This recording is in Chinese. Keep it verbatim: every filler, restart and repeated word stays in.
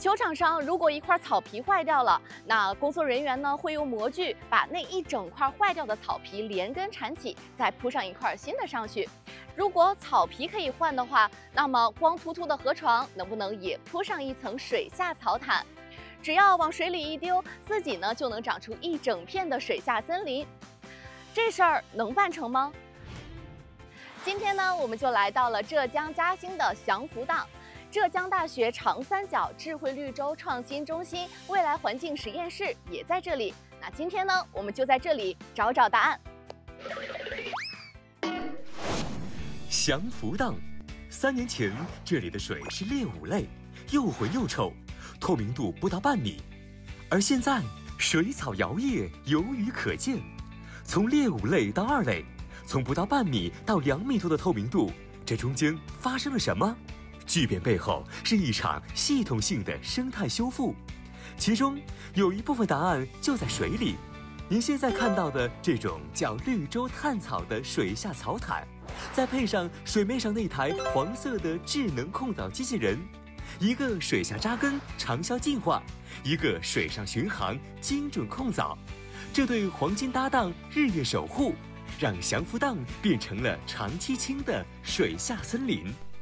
球场上如果一块草皮坏掉了，那工作人员呢会用模具把那一整块坏掉的草皮连根缠起，再铺上一块新的上去。如果草皮可以换的话，那么光秃秃的河床能不能也铺上一层水下草毯？只要往水里一丢，自己呢就能长出一整片的水下森林。这事儿能办成吗？今天呢，我们就来到了浙江嘉兴的祥福荡。浙江大学长三角智慧绿洲创新中心未来环境实验室也在这里。那今天呢，我们就在这里找找答案。 祥福荡，三年前这里的水是劣五类，又浑又臭，透明度不到半米。而现在水草摇曳，有鱼可见。从劣五类到二类，从不到半米到两米多的透明度，这中间发生了什么？巨变背后是一场系统性的生态修复，其中有一部分答案就在水里。您现在看到的这种叫绿洲炭草的水下草毯，再配上水面上那台黄色的智能控藻机器人，一个水下扎根长效净化，一个水上巡航精准控藻，这对黄金搭档日夜守护，让祥福荡变成了长期清的水下森林。